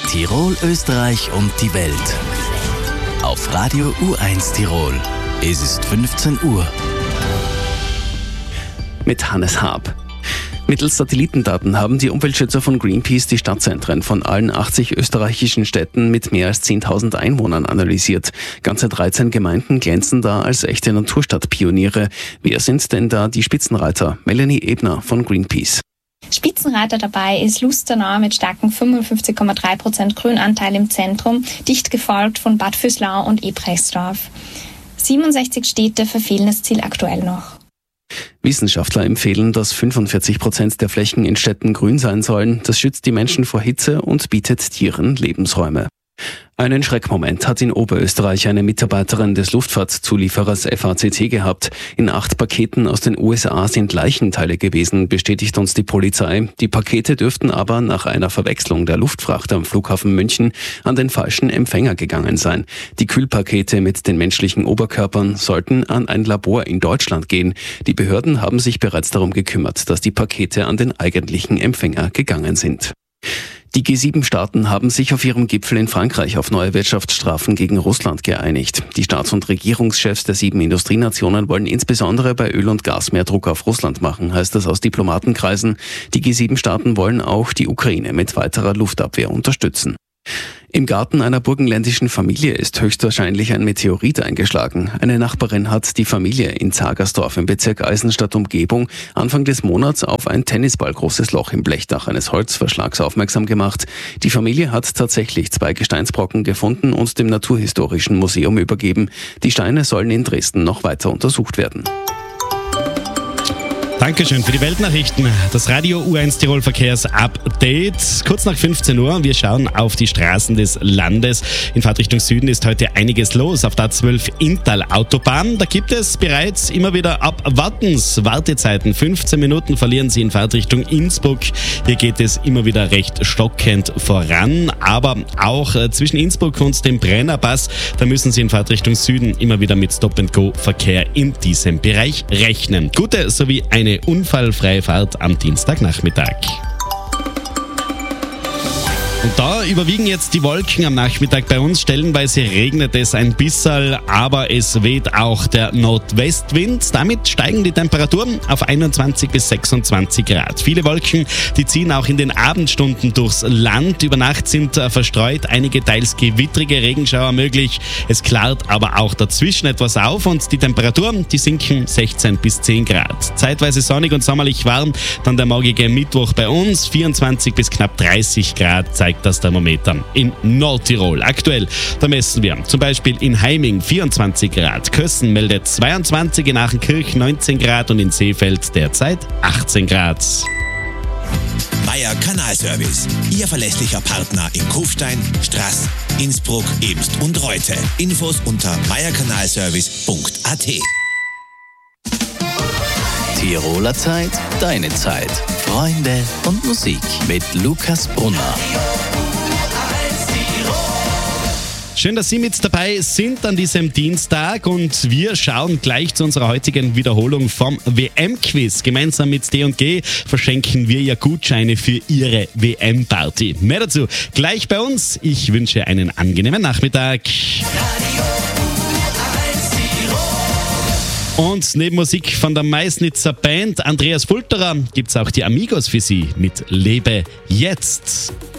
Tirol, Österreich und die Welt. Auf Radio U1 Tirol. Es ist 15 Uhr. Mit Hannes Haab. Mittels Satellitendaten haben die Umweltschützer von Greenpeace die Stadtzentren von allen 80 österreichischen Städten mit mehr als 10.000 Einwohnern analysiert. Ganze 13 Gemeinden glänzen da als echte Naturstadtpioniere. Wer sind denn da die Spitzenreiter? Melanie Ebner von Greenpeace. Spitzenreiter dabei ist Lustenau mit starken 55,3% Grünanteil im Zentrum, dicht gefolgt von Bad Vöslau und Ebrechtsdorf. 67 Städte verfehlen das Ziel aktuell noch. Wissenschaftler empfehlen, dass 45% der Flächen in Städten grün sein sollen. Das schützt die Menschen vor Hitze und bietet Tieren Lebensräume. Einen Schreckmoment hat in Oberösterreich eine Mitarbeiterin des Luftfahrtzulieferers FACC gehabt. In 8 Paketen aus den USA sind Leichenteile gewesen, bestätigt uns die Polizei. Die Pakete dürften aber nach einer Verwechslung der Luftfracht am Flughafen München an den falschen Empfänger gegangen sein. Die Kühlpakete mit den menschlichen Oberkörpern sollten an ein Labor in Deutschland gehen. Die Behörden haben sich bereits darum gekümmert, dass die Pakete an den eigentlichen Empfänger gegangen sind. Die G7-Staaten haben sich auf ihrem Gipfel in Frankreich auf neue Wirtschaftsstrafen gegen Russland geeinigt. Die Staats- und Regierungschefs der 7 Industrienationen wollen insbesondere bei Öl und Gas mehr Druck auf Russland machen, heißt es aus Diplomatenkreisen. Die G7-Staaten wollen auch die Ukraine mit weiterer Luftabwehr unterstützen. Im Garten einer burgenländischen Familie ist höchstwahrscheinlich ein Meteorit eingeschlagen. Eine Nachbarin hat die Familie in Zagersdorf im Bezirk Eisenstadt-Umgebung Anfang des Monats auf ein tennisballgroßes Loch im Blechdach eines Holzverschlags aufmerksam gemacht. Die Familie hat tatsächlich 2 Gesteinsbrocken gefunden und dem Naturhistorischen Museum übergeben. Die Steine sollen in Dresden noch weiter untersucht werden. Dankeschön für die Weltnachrichten. Das Radio U1 Tirol Verkehrsupdate. Kurz nach 15 Uhr. Wir schauen auf die Straßen des Landes. In Fahrtrichtung Süden ist heute einiges los. Auf der A12 Inntal Autobahn. Da gibt es bereits immer wieder ab Wattens Wartezeiten. 15 Minuten verlieren Sie in Fahrtrichtung Innsbruck. Hier geht es immer wieder recht stockend voran. Aber auch zwischen Innsbruck und dem Brennerpass, da müssen Sie in Fahrtrichtung Süden immer wieder mit Stop-and-Go-Verkehr in diesem Bereich rechnen. Gute sowie eine unfallfreie Fahrt am Dienstagnachmittag. Und da überwiegen jetzt die Wolken am Nachmittag bei uns. Stellenweise regnet es ein bisschen, aber es weht auch der Nordwestwind. Damit steigen die Temperaturen auf 21 bis 26 Grad. Viele Wolken, die ziehen auch in den Abendstunden durchs Land. Über Nacht sind verstreut einige teils gewittrige Regenschauer möglich. Es klart aber auch dazwischen etwas auf und die Temperaturen, die sinken 16 bis 10 Grad. Zeitweise sonnig und sommerlich warm, dann der morgige Mittwoch bei uns. 24 bis knapp 30 Grad zeigt das Thermometer in Nordtirol. Aktuell, da messen wir zum Beispiel in Heiming 24 Grad, Kössen meldet 22, in Achenkirch 19 Grad und in Seefeld derzeit 18 Grad. Meier Kanalservice, Ihr verlässlicher Partner in Kufstein, Straß, Innsbruck, Ebst und Reute. Infos unter meierkanalservice.at. Tiroler Zeit, deine Zeit. Freunde und Musik mit Lukas Brunner. Schön, dass Sie mit dabei sind an diesem Dienstag und wir schauen gleich zu unserer heutigen Wiederholung vom WM-Quiz. Gemeinsam mit D&G verschenken wir ja Gutscheine für Ihre WM-Party. Mehr dazu gleich bei uns. Ich wünsche einen angenehmen Nachmittag. Und neben Musik von der Meißnitzer Band Andreas Fulterer gibt's auch die Amigos für Sie mit Lebe jetzt.